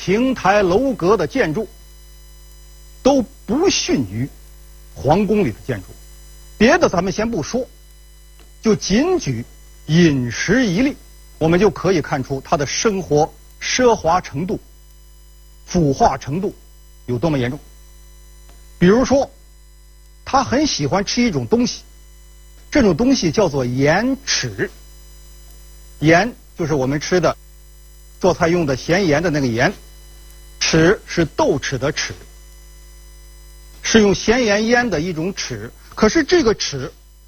亭台楼阁的建筑都不逊于皇宫里的建筑。别的咱们先不说，就仅举饮食一例，我们就可以看出他的生活奢华程度、腐化程度有多么严重。比如说，他很喜欢吃一种东西，这种东西叫做盐豉。盐就是我们吃的做菜用的咸盐的那个盐，豉是豆豉的豉，是用咸盐腌的一种豉。可是这个豉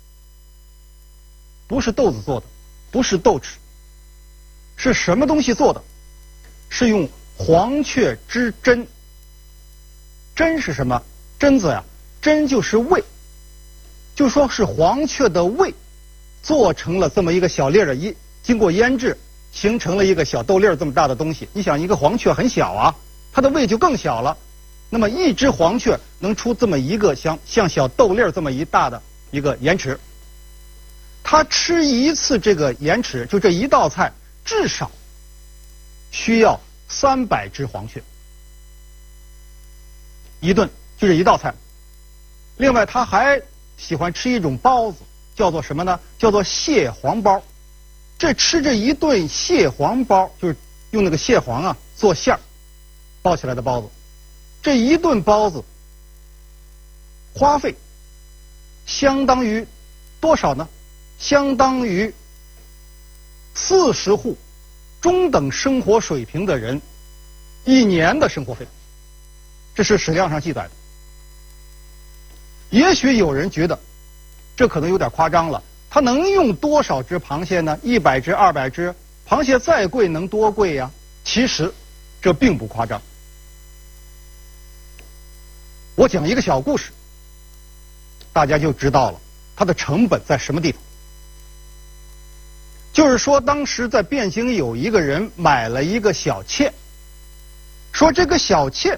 不是豆子做的，不是豆豉，是什么东西做的？是用黄雀之胗。胗是什么？胗子呀，胗就是胃，就说是黄雀的胃做成了这么一个小粒儿的，经过腌制形成了一个小豆粒儿这么大的东西。你想，一个黄雀很小啊，它的胃就更小了。那么一只黄雀能出这么一个像小豆粒儿这么一大的一个盐豉。它吃一次这个盐豉，就这一道菜至少需要300只黄雀一顿，就这一道菜。另外他还喜欢吃一种包子，叫做什么呢？叫做蟹黄包。吃这一顿蟹黄包，就是用那个蟹黄啊做馅儿包起来的包子。这一顿包子花费相当于多少呢？相当于40户中等生活水平的人1年的生活费。这是史料上记载的。也许有人觉得这可能有点夸张了，他能用多少只螃蟹呢？100只、200只，螃蟹再贵能多贵呀？其实这并不夸张。我讲一个小故事，大家就知道了它的成本在什么地方。就是说，当时在汴京有一个人买了一个小妾，说这个小妾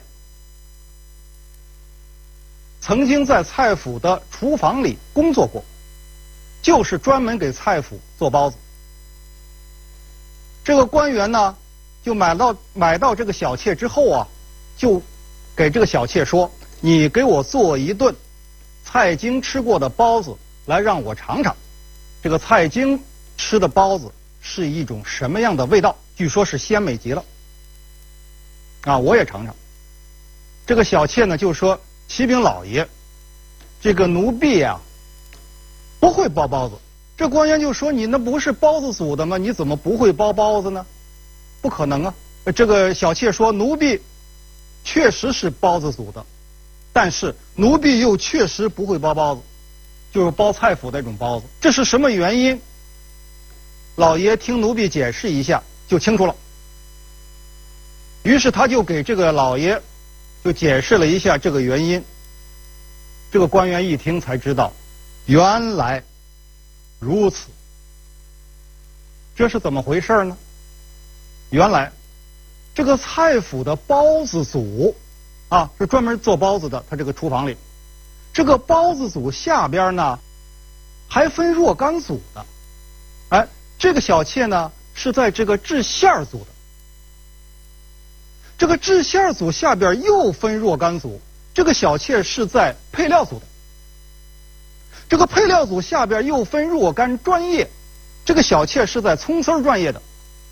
曾经在蔡府的厨房里工作过，就是专门给蔡府做包子。这个官员呢，就买到这个小妾之后啊，就给这个小妾说：“你给我做一顿蔡京吃过的包子来让我尝尝，这个蔡京吃的包子是一种什么样的味道？据说是鲜美极了。啊，我也尝尝。”这个小妾呢就说：“启禀老爷，这个奴婢啊不会包包子。”这官员就说：“你那不是包子组的吗？你怎么不会包包子呢？不可能啊！”这个小妾说：“奴婢确实是包子组的，但是奴婢又确实不会包包子，就是包蔡府那种包子。这是什么原因？老爷听奴婢解释一下就清楚了。”于是他就给这个老爷就解释了一下这个原因。这个官员一听才知道，原来如此。这是怎么回事呢？原来这个蔡府的包子组啊，是专门做包子的，他这个厨房里，这个包子组下边呢还分若干组的。哎，这个小妾呢是在这个制馅组的，这个制馅组下边又分若干组，这个小妾是在配料组的，这个配料组下边又分若干专业，这个小妾是在葱丝专业的。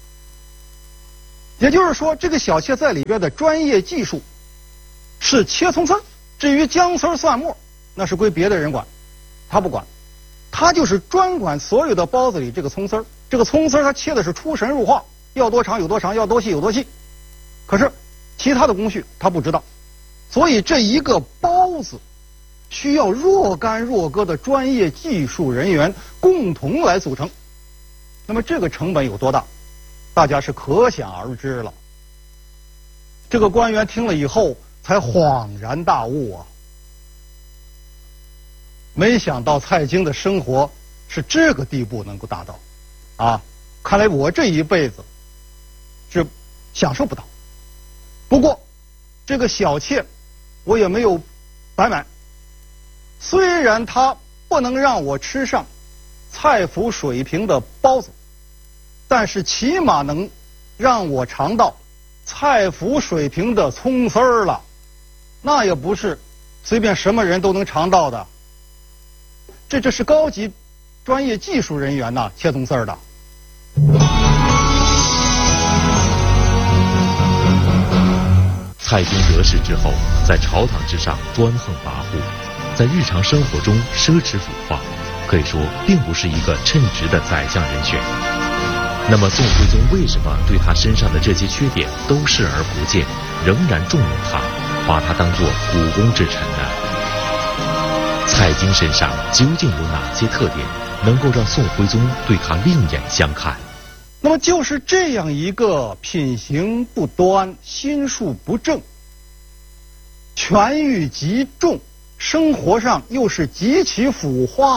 也就是说，这个小妾在里边的专业技术是切葱丝，至于姜丝蒜末那是归别的人管，他不管，他就是专管所有的包子里这个葱丝。这个葱丝他切的是出神入化，要多长有多长，要多细有多细。可是其他的工序他不知道，所以这一个包子需要若干若个的专业技术人员共同来组成。那么这个成本有多大，大家是可想而知了。这个官员听了以后才恍然大悟啊，没想到蔡京的生活是这个地步能够达到啊！看来我这一辈子是享受不到。不过这个小妾我也没有白买，虽然他不能让我吃上蔡府水平的包子，但是起码能让我尝到蔡府水平的葱丝儿了，那也不是随便什么人都能尝到的。这是高级专业技术人员呐切葱丝儿的。 蔡京得势之后，在朝堂之上专横跋扈，在日常生活中奢侈腐化，可以说并不是一个称职的宰相人选。那么宋徽宗为什么对他身上的这些缺点都视而不见，仍然重用他，把他当作股肱之臣呢？蔡京身上究竟有哪些特点，能够让宋徽宗对他另眼相看？ 那么就是这样一个品行不端、心术不正、权欲极重、生活上又是极其腐化